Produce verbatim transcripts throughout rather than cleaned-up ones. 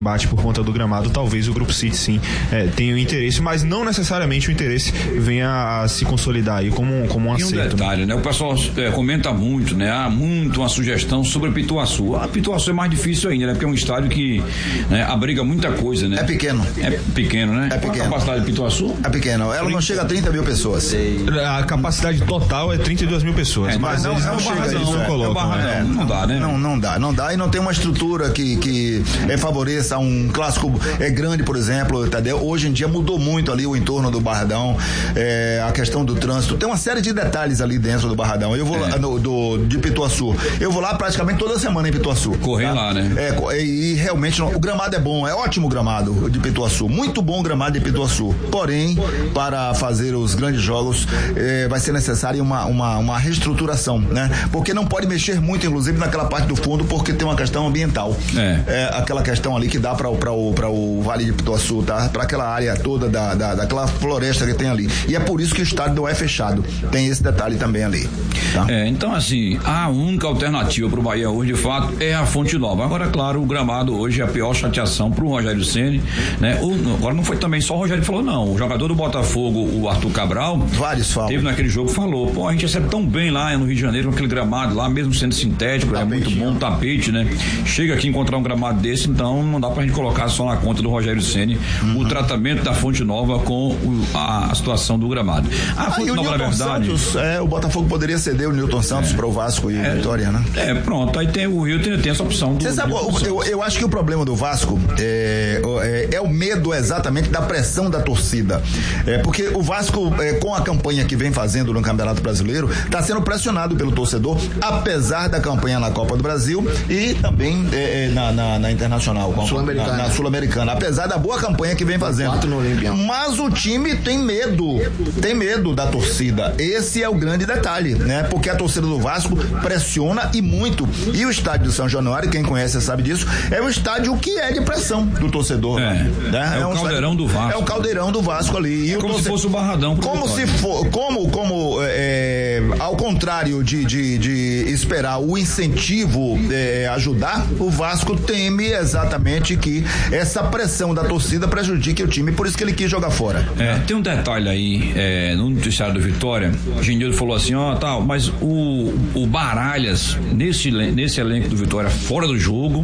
bate por conta do gramado, talvez o Grupo City sim é, tenha o interesse, mas não necessariamente o interesse venha a se consolidar aí como, como um acerto. E um detalhe, né? O pessoal é, comenta muito, né? Há muito uma sugestão sobre Pituaçu. A Pituaçu é mais difícil ainda, né? Porque é um estádio que, né, abriga muita coisa, né? É pequeno. É pequeno, né? É pequeno. Qual a capacidade de Pituaçu? É pequeno. Ela trinta não chega a trinta mil pessoas. A capacidade total é trinta e duas mil pessoas, é, mas não, eles não, não chega chegam, isso, não é. colocam. É, É. não dá, né? Não, não dá, não dá e não tem uma estrutura que, que é, favoreça um clássico é grande, por exemplo, entendeu? Hoje em dia mudou muito ali o entorno do Barradão, é, a questão do trânsito, tem uma série de detalhes ali dentro do Barradão. Eu vou é. lá no, do, de Pituaçu, eu vou lá praticamente toda semana em Pituaçu. Correr tá? lá, né? É, e realmente não, o gramado é bom, é ótimo o gramado de Pituaçu, muito bom o gramado de Pituaçu, porém, para fazer os grandes jogos, é, vai ser necessária uma, uma, uma reestruturação, né? Porque não pode mexer muito, inclusive, naquela parte do fundo, porque tem uma questão ambiental. É. É aquela questão ali que dá para para o, para o Vale de Pituaçu, tá? Para aquela área toda da, da, daquela floresta que tem ali. E é por isso que o estádio não é fechado. Tem esse detalhe também ali. Tá? É, então assim, a única alternativa pro Bahia hoje, de fato, é a Fonte Nova. Agora, claro, o gramado hoje é a pior chateação pro Rogério Ceni, né? O, agora não foi também só o Rogério que falou, não. O jogador do Botafogo, o Arthur Cabral, vários falam. Teve naquele jogo, falou, pô, a gente recebe tão bem lá no Rio de Janeiro, com aquele gramado lá, mesmo sendo sintético, tapete, é muito bom, tapete, né? Chega aqui encontrar um gramado desse, então não dá pra gente colocar só na conta do Rogério Ceni uhum. o tratamento da Fonte Nova com o, a, a situação do gramado. A ah, Fonte e o Nova, Newton na verdade, Santos, é, o Botafogo poderia ceder o Newton Santos é, para o Vasco e é, Vitória, né? É, pronto, aí tem o Rio, tem, tem essa opção. Você sabe, eu, eu, eu acho que o problema do Vasco é, é, é o medo exatamente da pressão da torcida, é, porque o Vasco, é, com a campanha que vem fazendo no Campeonato Brasileiro, está sendo pressionado pelo torcedor, apesar da campanha na Copa do Brasil e também é, na, na, na Internacional, Sul-Americana. Na, na Sul-Americana, apesar da boa campanha que vem fazendo. Mas o time tem medo, tem medo da torcida. Esse é o grande detalhe, né? Porque a torcida do Vasco pressiona e muito. E o estádio do São Januário, quem conhece sabe disso, é o estádio que é de pressão do torcedor. É, né? é, é o um caldeirão do Vasco. É o caldeirão do Vasco ali. E é o como torcedor, se fosse o Barradão. Como se for, como, como é, ao contrário de, de, de esperar o incentivo é, ajudar, o Vasco teme exatamente que essa pressão da torcida prejudique o time, por isso que ele quis jogar fora. É, tem um detalhe aí, é, no noticiário do Vitória, o Genildo falou assim, ó, tal, mas o, o Baralhas, nesse, nesse elenco do Vitória, fora do jogo,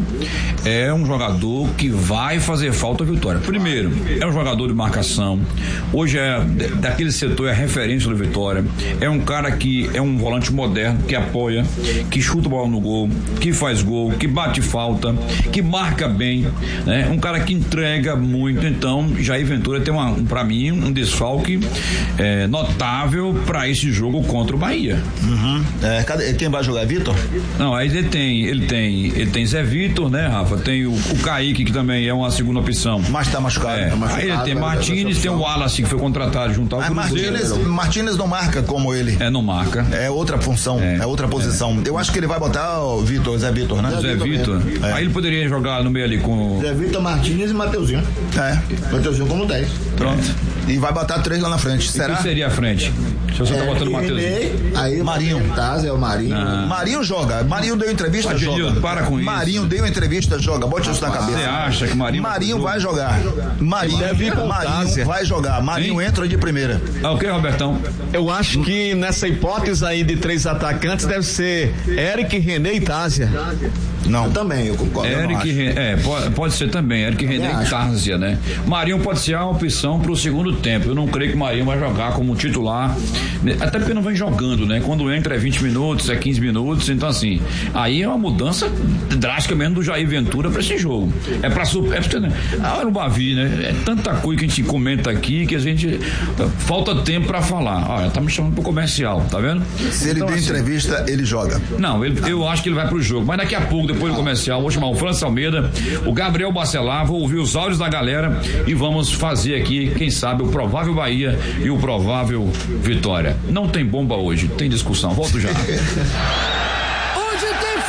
é um jogador que vai fazer falta ao Vitória. Primeiro, é um jogador de marcação, hoje é, daquele setor, é referência do Vitória, é um cara que é um volante moderno, que apoia, que chuta a bola no gol, que faz gol, que bate falta, que marca bem, né? Um cara que entrega muito, então Jair Ventura tem uma, pra mim, um desfalque é, notável pra esse jogo contra o Bahia. Uhum. É, cadê, quem vai jogar, Vitor? Não, aí ele tem, ele tem, ele tem Zé Vitor, né, Rafa? Tem o, o Kaique, que também é uma segunda opção. Mas tá machucado. É. Tá machucado, aí ele tem Martínez, tem o Wallace, que foi contratado junto ao ah, Cruzeiro. Martínez, Martínez não marca como ele. É, não marca. É outra função, é, é outra posição. É. Eu acho que ele vai botar o Vitor, Zé Vitor, né? Zé, Zé Vitor. É. Aí ele poderia jogar no meio ali com Zé Vitor, Martínez e Mateuzinho. É. Mateuzinho como dez. Pronto. É. E vai botar três lá na frente. Será? O que seria a frente? Se você é, tá botando o Mateuzinho. Aí Marinho. Taz é o Marinho. Ah. Marinho joga. Marinho deu entrevista, Mas, joga. Gil, para com Marinho isso. deu entrevista, joga. Bote isso na cabeça. Você acha que Marinho Marinho vai jogar? Marinho, Marinho vai jogar. Marinho hein? Entra de primeira. Ah, o que, Robertão? Eu acho que nessa hipótese aí de três atacantes deve ser Eric, René e Tásia. Não. Eu também, eu concordo. Eric, eu é, pode, pode ser também, Eric, René e Tásia, né? Marinho pode ser a opção pro segundo tempo. Eu não creio que Marinho vai jogar como titular, até porque não vem jogando, né? Quando entra é vinte minutos, é quinze minutos, então assim, aí é uma mudança drástica mesmo do Jair Ventura pra esse jogo. É pra super, é, né? Ah, o Bavi, né? É tanta coisa que a gente comenta aqui que a gente falta tempo pra falar. Olha, tá me chamando pro comercial, tá vendo? Se ele então, der assim, entrevista, ele joga. Não, ele, eu acho que ele vai pro jogo, mas daqui a pouco, depois do comercial, vou chamar o Francis Almeida, o Gabriel Bacelar, vou ouvir os áudios da galera e vamos fazer aqui, quem sabe, o provável Bahia e o provável Vitória. Não tem bomba hoje, tem discussão. Volto já. Onde tem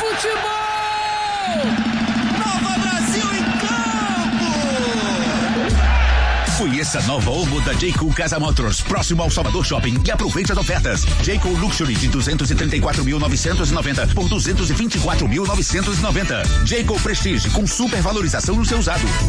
futebol? Nova Brasil em campo! Conheça a nova Omo da Jayco Casa Motors, próximo ao Salvador Shopping, e aproveite as ofertas. Jayco Luxury de duzentos e trinta e quatro mil novecentos e noventa por duzentos e vinte e quatro mil novecentos e noventa. Jayco Prestige com super valorização no seu usado.